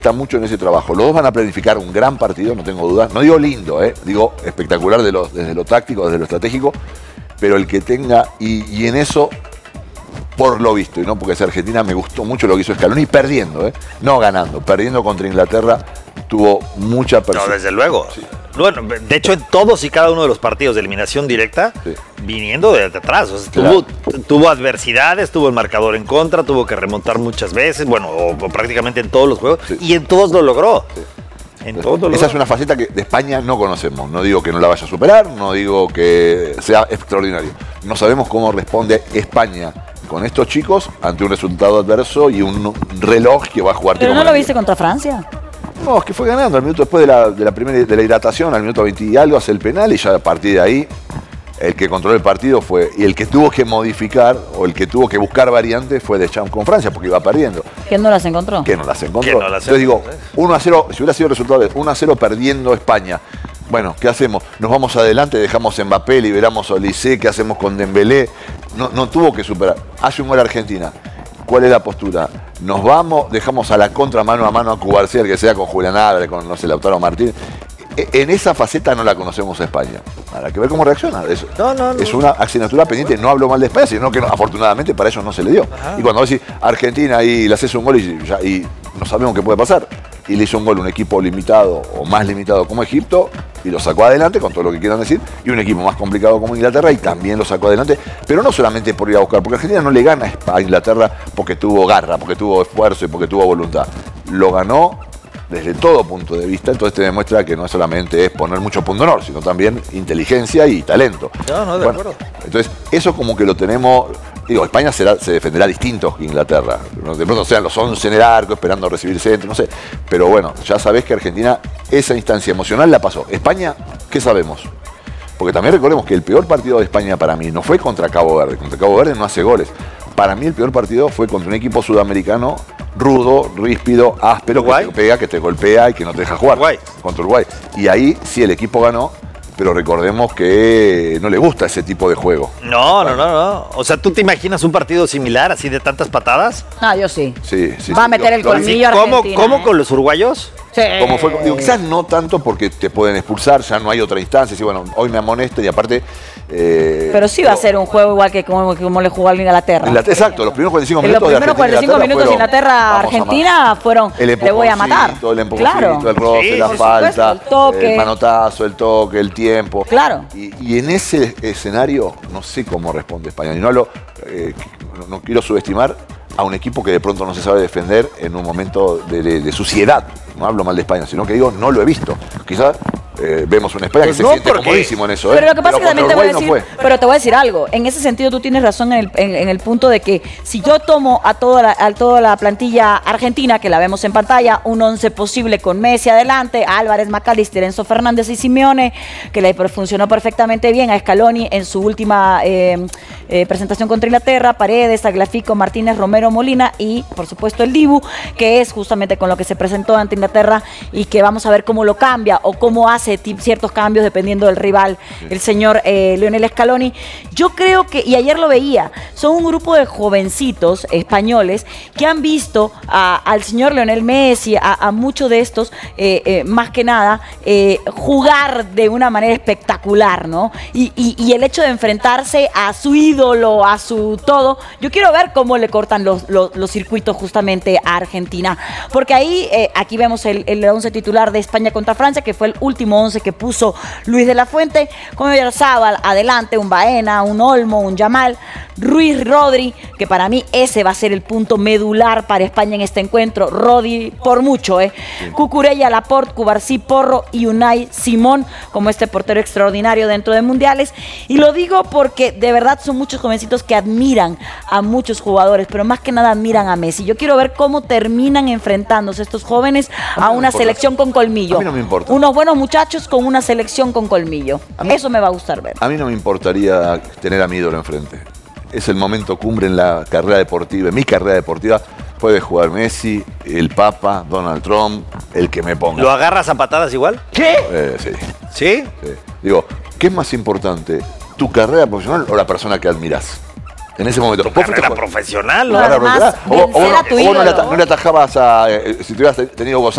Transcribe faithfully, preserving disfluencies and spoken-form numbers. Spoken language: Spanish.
está mucho en ese trabajo. Los dos van a planificar un gran partido, no tengo dudas. No digo lindo, ¿eh? Digo espectacular de lo, desde lo táctico, desde lo estratégico, pero el que tenga, y, y en eso, por lo visto, y no porque sea Argentina, me gustó mucho lo que hizo Scaloni, perdiendo, ¿eh? No ganando, perdiendo contra Inglaterra, tuvo mucha presión. No, desde luego. Sí. Bueno, de hecho, en todos y cada uno de los partidos de eliminación directa, sí, viniendo de atrás. O sea, claro, tuvo, tuvo adversidades, tuvo el marcador en contra, tuvo que remontar muchas veces, bueno, o, o prácticamente en todos los juegos, sí, y en todos lo logró. Sí. En todos lo Esa logró. Es una faceta que de España no conocemos. No digo que no la vaya a superar, no digo que sea extraordinario. No sabemos cómo responde España con estos chicos ante un resultado adverso y un reloj que va a jugar. ¿Pero no lo viste contra Francia? No, es que fue ganando al minuto después de la, de la primera de la hidratación, al minuto veinte y algo, hace el penal y ya a partir de ahí el que controló el partido fue, y el que tuvo que modificar o el que tuvo que buscar variantes fue Deschamps con Francia porque iba perdiendo. ¿Que no las encontró? Que no las encontró. Que no las Entonces digo, uno a cero, si hubiera sido el resultado de uno a cero perdiendo España, bueno, ¿qué hacemos? Nos vamos adelante, dejamos a Mbappé, liberamos a Olise, ¿qué hacemos con Dembélé? No, no tuvo que superar. Hace un gol Argentina. ¿Cuál es la postura? Nos vamos, dejamos a la contra mano a mano a Cubarsí, que sea con Julián Álvarez, con, no sé, Lautaro Martínez. En esa faceta no la conocemos a España. Habrá que ver cómo reacciona. Es, no, no, no. es una asignatura pendiente. No hablo mal de España, sino que no, afortunadamente para eso no se le dio. Ajá. Y cuando vas a decir Argentina y le haces un gol y, ya, y no sabemos qué puede pasar. Y le hizo un gol un equipo limitado o más limitado como Egipto y lo sacó adelante con todo lo que quieran decir. Y un equipo más complicado como Inglaterra y también lo sacó adelante. Pero no solamente por ir a buscar, porque Argentina no le gana a Inglaterra porque tuvo garra, porque tuvo esfuerzo y porque tuvo voluntad. Lo ganó desde todo punto de vista, entonces te demuestra que no solamente es poner mucho punto honor, sino también inteligencia y talento. No, no, de bueno, acuerdo. Entonces, eso como que lo tenemos, digo, España será, se defenderá distinto que Inglaterra. De pronto sean los once en el arco, esperando recibir centro, no sé. Pero bueno, ya sabés que Argentina esa instancia emocional la pasó. España, ¿qué sabemos? Porque también recordemos que el peor partido de España para mí no fue contra Cabo Verde. Contra Cabo Verde no hace goles. Para mí el peor partido fue contra un equipo sudamericano rudo, ríspido, áspero, Uruguay, que te pega, que te golpea y que no te deja jugar. Uruguay. Contra Uruguay. Y ahí sí el equipo ganó, pero recordemos que no le gusta ese tipo de juego. No, no, no, no. O sea, ¿tú te imaginas un partido similar, así de tantas patadas? Ah, yo sí. Sí, sí. Va sí, a meter lo, el colmillo sí, ¿Cómo, Argentina, ¿cómo ¿eh? con los uruguayos? Sí. Como fue, digo, quizás no tanto porque te pueden expulsar, ya no hay otra instancia. Y bueno, hoy me amonesto y aparte. Eh, pero sí va pero, a ser un juego igual que como, como le jugó a Inglaterra. Inglaterra exacto, los primeros cuarenta y cinco minutos. Los primeros cuarenta y cinco minutos de Inglaterra-Argentina fueron. El le voy a matar. El empujoncito, claro. el roce, sí, la falta, supuesto, el toque. El manotazo, el toque, el tiempo. Claro. Y, y en ese escenario, no sé cómo responde España. Y no, hablo, eh, no, no quiero subestimar a un equipo que de pronto no se sabe defender en un momento de, de, de suciedad. No hablo mal de España, sino que digo, no lo he visto. Quizás eh, vemos una España pues que no, se siente porque... comodísimo en eso. Pero ¿eh? lo que pasa es que también te voy a decir, no pero te voy a decir algo. En ese sentido tú tienes razón en el, en, en el punto de que si yo tomo a toda, la, a toda la plantilla argentina, que la vemos en pantalla, un once posible con Messi adelante, Álvarez, McAllister, Enzo Fernández y Simeone, que le funcionó perfectamente bien a Scaloni en su última eh, eh, presentación contra Inglaterra, Paredes, Tagliafico, Martínez, Romero, Molina y por supuesto el Dibu, que es justamente con lo que se presentó ante Inglaterra y que vamos a ver cómo lo cambia o cómo hace ciertos cambios dependiendo del rival, sí. el señor eh, Lionel Scaloni. Yo creo que, y ayer lo veía, son un grupo de jovencitos españoles que han visto a, al señor Lionel Messi, a, a muchos de estos, eh, eh, más que nada, eh, jugar de una manera espectacular, ¿no? Y, y, y el hecho de enfrentarse a su ídolo, a su todo, yo quiero ver cómo le cortan los, los, los circuitos justamente a Argentina, porque ahí, eh, aquí vemos el, el once titular de España contra Francia, que fue el último once que puso Luis de la Fuente, con Oyarzabal adelante, un Baena, un Olmo, un Yamal, Ruiz, Rodri, que para mí ese va a ser el punto medular para España en este encuentro. Rodri por mucho, ¿eh? Sí. Cucurella, Laporte, Cubarsí, Porro y Unai Simón como este portero extraordinario dentro de mundiales. Y lo digo porque de verdad son muchos jovencitos que admiran a muchos jugadores, pero más que nada admiran a Messi. Yo quiero ver cómo terminan enfrentándose estos jóvenes a, a una no selección con colmillo. A mí no me importa. Unos buenos muchachos con una selección con colmillo. Mí, Eso me va a gustar ver. A mí no me importaría tener a mi ídolo enfrente. Es el momento cumbre en la carrera deportiva, en mi carrera deportiva. Puede jugar Messi, el Papa, Donald Trump, el que me ponga. ¿Lo agarras a patadas igual? ¿Qué? Eh, sí. ¿Sí? sí. Digo, ¿qué es más importante? ¿Tu carrera profesional o la persona que admiras? En ese momento. Tu Vos fuiste carrera jugador. profesional, ¿no? No, además, O vos- o vos vencer no- a tu o vos no le ídolo. ata- no le atajabas a. eh, si te hubieras tenido Hugo